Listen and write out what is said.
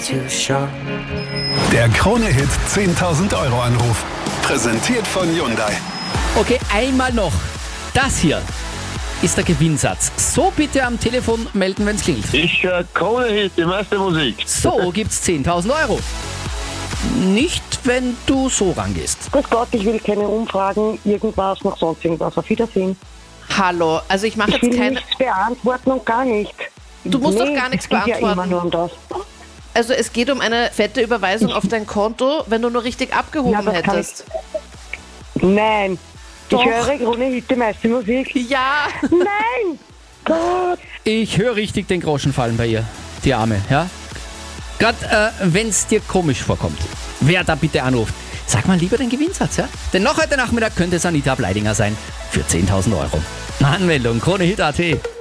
Der Krone-Hit 10.000 Euro Anruf. Präsentiert von Hyundai. Okay, einmal noch. Das hier ist der Gewinnsatz. So bitte am Telefon melden, wenn es klingelt. Ich Krone-Hit, die meiste Musik. So gibt's 10.000 Euro. Nicht, wenn du so rangehst. Grüß Gott, ich will keine Umfragen, irgendwas, noch sonst irgendwas. Auf Wiedersehen. Hallo, also ich mache Ich will jetzt keine... nichts beantworten und gar nicht. Du musst doch gar nichts es geht ja immer beantworten. nur um das. Also es geht um eine fette Überweisung auf dein Konto, wenn du nur richtig abgehoben das kann hättest. Nein. Doch. Ich höre Krone-Hit, die meiste Musik. Ja, Nein! Gott! Ich höre richtig den Groschen fallen bei ihr. Die Arme, ja? Gerade wenn es dir komisch vorkommt, wer da bitte anruft, sag mal lieber den Gewinnsatz, ja? Denn noch heute Nachmittag könnte es Anita Bleidinger sein für 10.000 Euro. Anmeldung Krone-Hit.at.